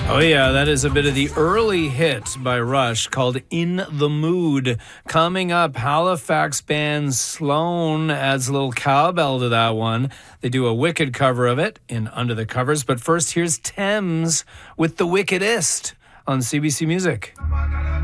Oh, yeah, that is a bit of the early hit by Rush called In the Mood. Coming up, Halifax band Sloan adds a little cowbell to that one. They do a wicked cover of it in Under the Covers. But first, here's Thames with The Wickedest on CBC Music.